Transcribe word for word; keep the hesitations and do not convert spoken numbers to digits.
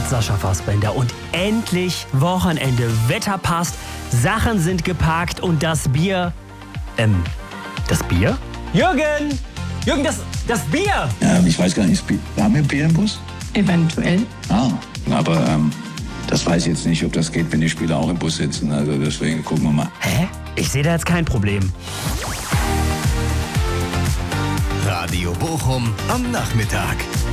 mit Sascha Fassbender und endlich Wochenende. Wetter passt, Sachen sind geparkt und das Bier... Ähm, das Bier? Jürgen! Jürgen, das, das Bier! Ja, ich weiß gar nicht, haben wir Bier im Bus? Eventuell. Ah, aber ähm, das weiß ich jetzt nicht, ob das geht, wenn die Spieler auch im Bus sitzen. Also deswegen gucken wir mal. Hä? Ich sehe da jetzt kein Problem. Radio Bochum am Nachmittag.